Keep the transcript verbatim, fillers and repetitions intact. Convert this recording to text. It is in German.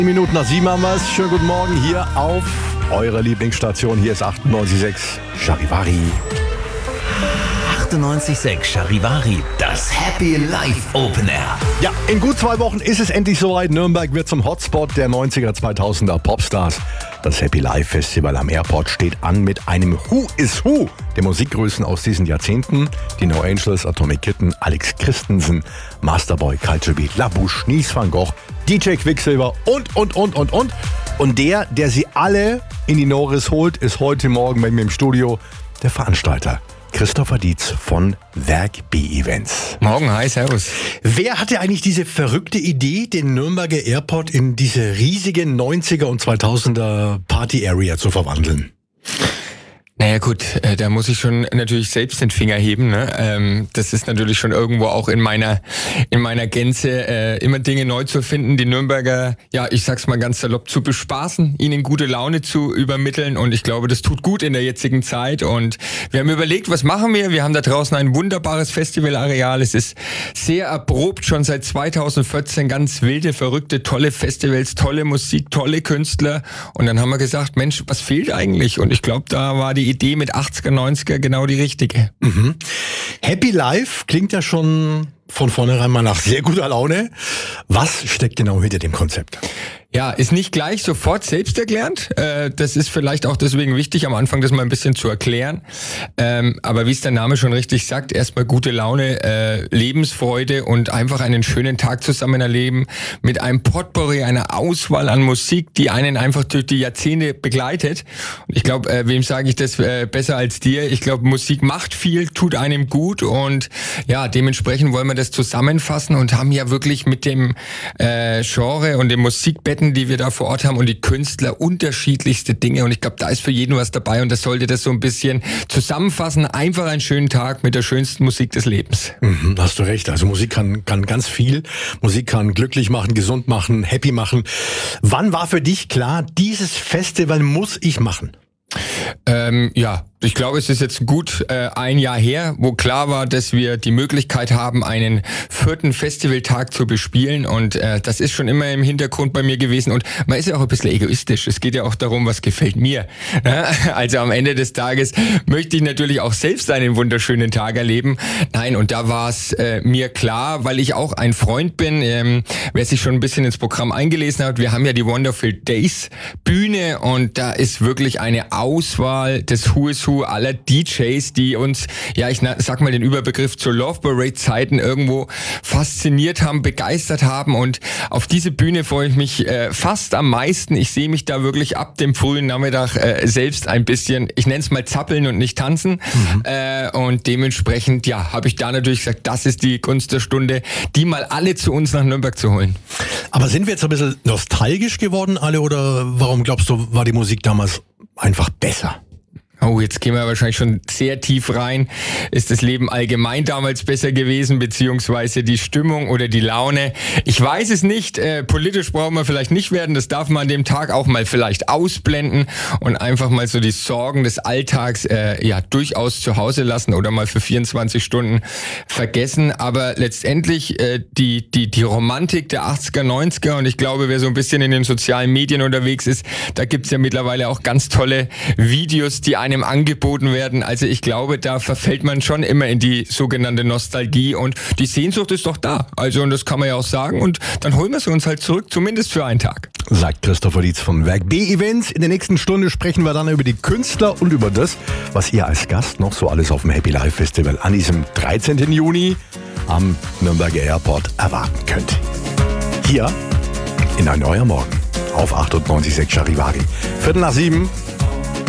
Minuten nach sieben haben wir es. Schönen guten Morgen hier auf eurer Lieblingsstation. Hier ist achtundneunzig Komma sechs Charivari. achtundneunzig Komma sechs Charivari, das Happy Life Open Air. Ja, in gut zwei Wochen ist es endlich soweit. Nürnberg wird zum Hotspot der neunziger, zweitausender Popstars. Das Happy Life Festival am Airport steht an mit einem Who is Who der Musikgrößen aus diesen Jahrzehnten. Die No Angels, Atomic Kitten, Alex Christensen, Masterboy, Culture Beat, La Bouche, Nies van Gogh, D J Quicksilver und, und, und, und, und. Und der, der sie alle in die Norris holt, ist heute Morgen bei mir im Studio der Veranstalter. Christopher Dietz von Werk B Events. Morgen, hi, servus. Wer hatte eigentlich diese verrückte Idee, den Nürnberger Airport in diese riesige neunziger und zweitausender Party-Area zu verwandeln? Naja gut, äh, da muss ich schon natürlich selbst den Finger heben. Ne? Ähm, das ist natürlich schon irgendwo auch in meiner in meiner Gänze, äh, immer Dinge neu zu finden, die Nürnberger, ja, ich sag's mal ganz salopp, zu bespaßen, ihnen gute Laune zu übermitteln. Und ich glaube, das tut gut in der jetzigen Zeit. Und wir haben überlegt, was machen wir? Wir haben da draußen ein wunderbares Festivalareal. Es ist sehr erprobt, schon seit zweitausendvierzehn, ganz wilde, verrückte, tolle Festivals, tolle Musik, tolle Künstler. Und dann haben wir gesagt, Mensch, was fehlt eigentlich? Und ich glaube, da war die Idee mit achtziger, neunziger genau die richtige. Mhm. Happy Life klingt ja schon von vornherein mal nach sehr guter Laune. Was steckt genau hinter dem Konzept? Ja, ist nicht gleich sofort selbsterklärend. Äh, das ist vielleicht auch deswegen wichtig, am Anfang das mal ein bisschen zu erklären. Ähm, aber wie es der Name schon richtig sagt, erstmal gute Laune, äh, Lebensfreude und einfach einen schönen Tag zusammen erleben mit einem Potpourri, einer Auswahl an Musik, die einen einfach durch die Jahrzehnte begleitet. Und ich glaube, äh, wem sage ich das äh, besser als dir? Ich glaube, Musik macht viel, tut einem gut und ja, dementsprechend wollen wir das zusammenfassen und haben ja wirklich mit dem äh, Genre und dem Musikbett, die wir da vor Ort haben und die Künstler unterschiedlichste Dinge und ich glaube, da ist für jeden was dabei und das sollte das so ein bisschen zusammenfassen. Einfach einen schönen Tag mit der schönsten Musik des Lebens. Mhm, hast du recht. Also Musik kann, kann ganz viel. Musik kann glücklich machen, gesund machen, happy machen. Wann war für dich klar, dieses Festival muss ich machen? Ähm, ja, ich glaube, es ist jetzt gut äh, ein Jahr her, wo klar war, dass wir die Möglichkeit haben, einen vierten Festivaltag zu bespielen und äh, das ist schon immer im Hintergrund bei mir gewesen und man ist ja auch ein bisschen egoistisch. Es geht ja auch darum, was gefällt mir. Ne? Also am Ende des Tages möchte ich natürlich auch selbst einen wunderschönen Tag erleben. Nein, und da war es äh, mir klar, weil ich auch ein Freund bin, ähm, wer sich schon ein bisschen ins Programm eingelesen hat, wir haben ja die Wonderful Days Bühne und da ist wirklich eine Auswahl des Who is Who aller D Js, die uns, ja, ich sag mal den Überbegriff zur Love Parade Zeiten irgendwo fasziniert haben, begeistert haben und auf diese Bühne freue ich mich äh, fast am meisten. Ich sehe mich da wirklich ab dem frühen Nachmittag äh, selbst ein bisschen, ich nenne es mal zappeln und nicht tanzen mhm. äh, und dementsprechend, ja, habe ich da natürlich gesagt, das ist die Kunst der Stunde, die mal alle zu uns nach Nürnberg zu holen. Aber sind wir jetzt ein bisschen nostalgisch geworden alle oder warum glaubst du, war die Musik damals einfach besser? Oh, jetzt gehen wir wahrscheinlich schon sehr tief rein. Ist das Leben allgemein damals besser gewesen, beziehungsweise die Stimmung oder die Laune? Ich weiß es nicht. Äh, politisch brauchen wir vielleicht nicht werden. Das darf man an dem Tag auch mal vielleicht ausblenden und einfach mal so die Sorgen des Alltags äh, ja durchaus zu Hause lassen oder mal für vierundzwanzig Stunden vergessen. Aber letztendlich äh, die die die Romantik der achtziger, neunziger und ich glaube, wer so ein bisschen in den sozialen Medien unterwegs ist, da gibt's ja mittlerweile auch ganz tolle Videos, die einem angeboten werden. Also ich glaube, da verfällt man schon immer in die sogenannte Nostalgie und die Sehnsucht ist doch da. Also und das kann man ja auch sagen und dann holen wir sie uns halt zurück, zumindest für einen Tag. Sagt Christopher Dietz von Werk B Events. In der nächsten Stunde sprechen wir dann über die Künstler und über das, was ihr als Gast noch so alles auf dem Happy Life Festival an diesem dreizehnten Juni am Nürnberger Airport erwarten könnt. Hier in ein neuer Morgen auf achtundneunzig Komma sechs Charivari. Viertel nach sieben.